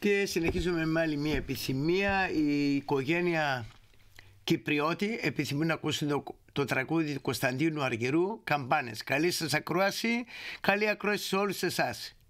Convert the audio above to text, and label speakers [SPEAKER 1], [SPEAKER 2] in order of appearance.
[SPEAKER 1] Και συνεχίζουμε με άλλη μια επιθυμία. Η οικογένεια Κυπριώτη επιθυμούν να ακούσουν το τραγούδι του Κωνσταντίνου Αργυρού, «Καμπάνες». Καλή σας ακρόαση, καλή ακρόαση σε όλους εσάς.